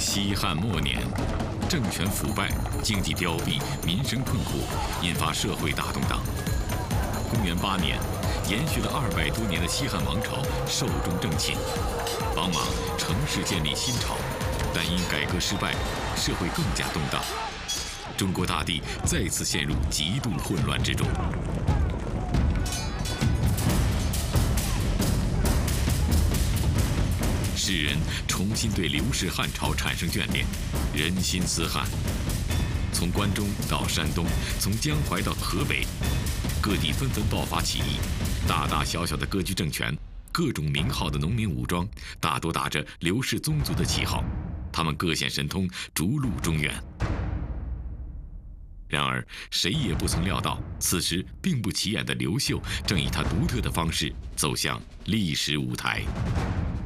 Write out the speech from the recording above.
西汉末年，政权腐败，经济凋敝，民生困苦，引发社会大动荡。公元8年，延续了200多年的西汉王朝寿终正寝，帮忙乘势建立新朝，但因改革失败，社会更加动荡，中国大地再次陷入极度混乱之中。世人重新对刘氏汉朝产生眷恋，人心思汉。从关中到山东，从江淮到河北，各地纷纷爆发起义，大大小小的割据政权，各种名号的农民武装，大多打着刘氏宗族的旗号，他们各显神通，逐鹿中原。然而，谁也不曾料到，此时并不起眼的刘秀，正以他独特的方式走向历史舞台。